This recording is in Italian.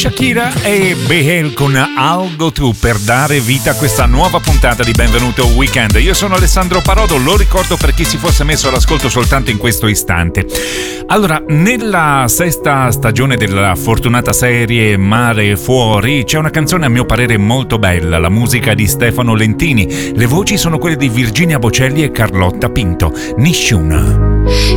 Shakira e Behel con I'll Go To per dare vita a questa nuova puntata di Benvenuto Weekend. Io sono Alessandro Parodo, lo ricordo per chi si fosse messo all'ascolto soltanto in questo istante. Allora, nella sesta stagione della fortunata serie Mare Fuori c'è una canzone a mio parere molto bella, la musica di Stefano Lentini, le voci sono quelle di Virginia Bocelli e Carlotta Pinto, Nisciuna.